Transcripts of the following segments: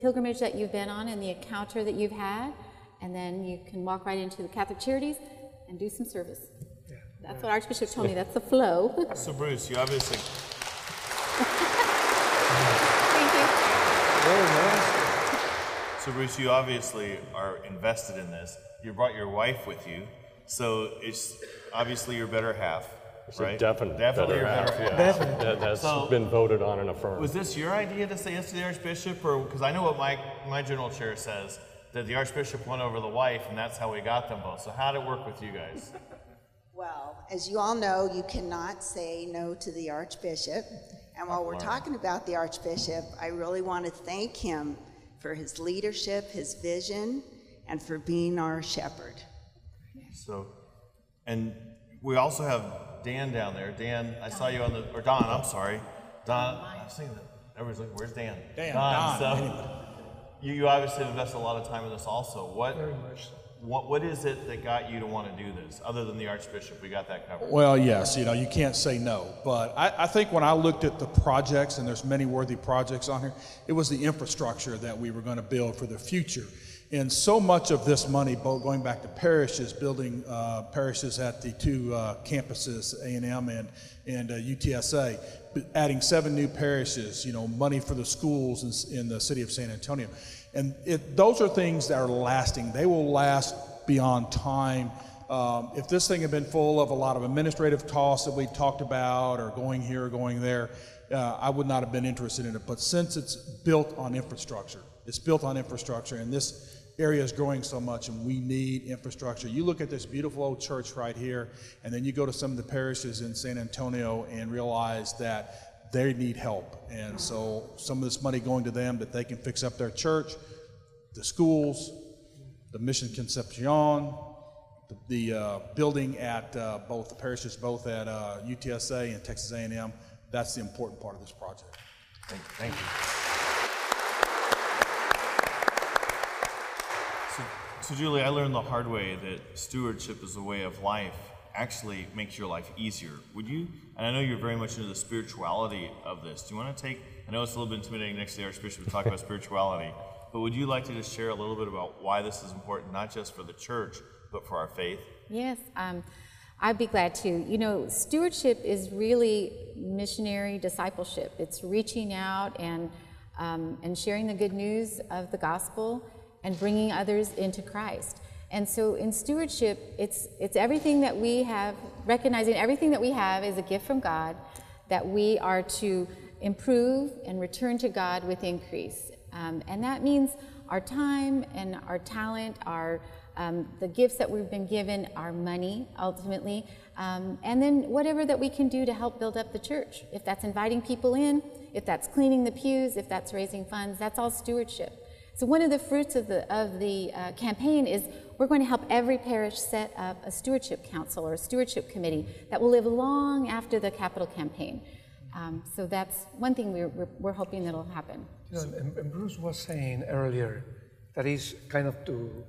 pilgrimage that you've been on and the encounter that you've had, and then you can walk right into the Catholic Charities and do some service. Yeah. That's what Archbishop told me. That's the flow. So Bruce, you obviously... Thank you. Very nice. So Bruce, you obviously are invested in this. You brought your wife with you, so it's obviously your better half, right? Definitely your half, better yeah. Definitely. That's So- been voted on and affirmed. Was this your idea to say yes to the Archbishop, or because I know what my general chair says, that the Archbishop won over the wife, and that's how we got them both. So how did it work with you guys? Well, as you all know, you cannot say no to the Archbishop. And while we're talking about the Archbishop, I really want to thank him for his leadership, his vision, and for being our shepherd. So, and we also have Dan down there. Dan, I saw you on the, or Don, I'm sorry. Don, I was thinking that everybody's looking, where's Dan? Don. So, you obviously have invested a lot of time in this also. Very much so. What is it that got you to want to do this, other than the Archbishop? We got that covered. Well, yes, you can't say no. But I think when I looked at the projects, and there's many worthy projects on here, it was the infrastructure that we were going to build for the future. And so much of this money, both going back to parishes, building parishes at the two campuses, A&M and UTSA, adding 7 new parishes, money for the schools in the city of San Antonio. And those are things that are lasting. They will last beyond time. If this thing had been full of a lot of administrative costs that we talked about, or going here or going there, I would not have been interested in it. But since it's built on infrastructure, and this area is growing so much, and we need infrastructure. You look at this beautiful old church right here, and then you go to some of the parishes in San Antonio and realize that they need help. And so some of this money going to them, that they can fix up their church, the schools, the Mission Concepcion, the building at both the parishes, both at UTSA and Texas A&M. That's the important part of this project. Thank you. So Julie, I learned the hard way that stewardship is a way of life actually makes your life easier. Would you, and I know you're very much into the spirituality of this, do you want to take, I know it's a little bit intimidating next to the Archbishop to talk about spirituality, but would you like to just share a little bit about why this is important, not just for the church, but for our faith? Yes, I'd be glad to. Stewardship is really missionary discipleship. It's reaching out and sharing the good news of the gospel and bringing others into Christ. And so in stewardship, it's everything that we have, recognizing everything that we have is a gift from God, that we are to improve and return to God with increase. And that means our time and our talent, the gifts that we've been given, our money, ultimately, and then whatever that we can do to help build up the church. If that's inviting people in, if that's cleaning the pews, if that's raising funds, that's all stewardship. So one of the fruits of the campaign is we're going to help every parish set up a stewardship council or a stewardship committee that will live long after the capital campaign. So that's one thing we're hoping that'll happen. And Bruce was saying earlier that is kind of to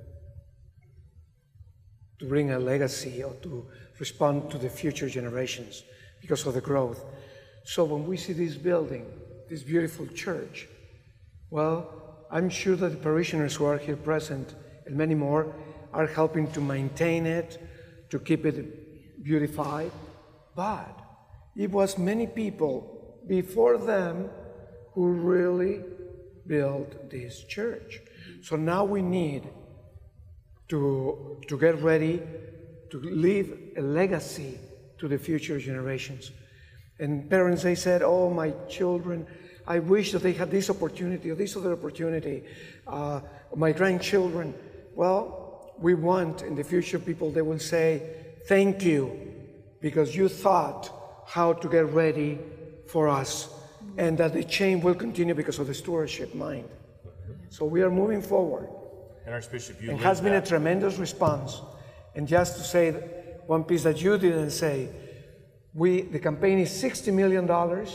bring a legacy or to respond to the future generations because of the growth. So when we see this building, this beautiful church, well, I'm sure that the parishioners who are here present and many more are helping to maintain it, to keep it beautified. But it was many people before them who really built this church. So now we need to get ready to leave a legacy to the future generations. And parents, they said, oh, my children, I wish that they had this opportunity or this other opportunity. My grandchildren, well, we want in the future people, they will say, thank you, because you thought how to get ready for us, and that the chain will continue because of the stewardship mind. So we are moving forward. And Archbishop, it has been a tremendous response. And just to say one piece that you didn't say, the campaign is $60 million,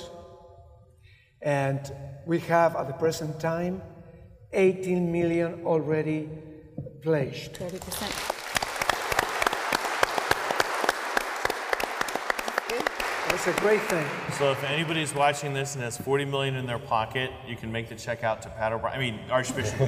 and we have at the present time 18 million already pledged. 30%. That's a great thing. So if anybody's watching this and has $40 million in their pocket, you can make the check out to Pat O'Brien. I mean, Archbishop